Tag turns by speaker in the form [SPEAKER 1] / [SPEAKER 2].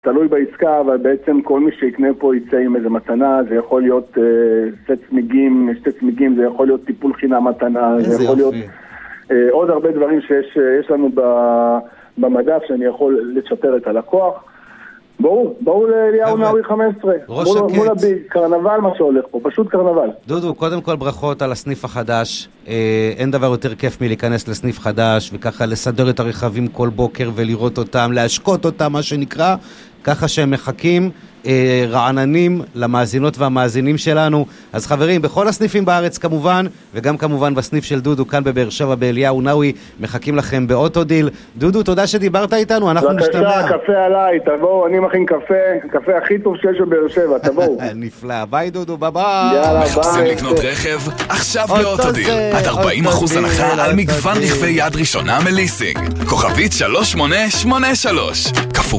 [SPEAKER 1] תלוי בעסקה, אבל בעצם כל מי שיקנה פה יצא עם איזה מתנה, זה יכול להיות סט צמיגים, שתי צמיגים, זה יכול להיות טיפול חינם מתנה, זה יכול להיות עוד הרבה דברים שיש לנו במדף שאני יכול לצ'פר את הלקוח. בואו לאליהו נאווי 15, מול הביג, קרנבל מה שהולך פה, פשוט קרנבל.
[SPEAKER 2] דודו, קודם כל ברכות על הסניף החדש, אין דבר יותר כיף מלהיכנס לסניף חדש, וככה לסדר את הרכבים כל בוקר ולראות אותם, להשקות אותם מה שנקרא, ככה שהם מחכים רעננים למאזינות והמאזינים שלנו. אז חברים, בכל הסניפים בארץ כמובן, וגם כמובן בסניף של דודו כאן בבאר שבע באליהו נאווי, מחכים לכם באוטודיל. דודו, תודה שדיברת איתנו, אנחנו נשתמע.
[SPEAKER 1] בבקשה, קפה עליי, תבואו, אני מכין קפה הכי טוב שיש בבאר שבע, תבואו.
[SPEAKER 2] נפלא, ביי דודו, ביי.
[SPEAKER 1] יאללה, ביי.
[SPEAKER 3] מחפשים לקנות רכב? עכשיו באוטודיל. עד 40% הנחה על מגוון רכבי יד ראשונה מליסינג. כוכבית 3883. כפוף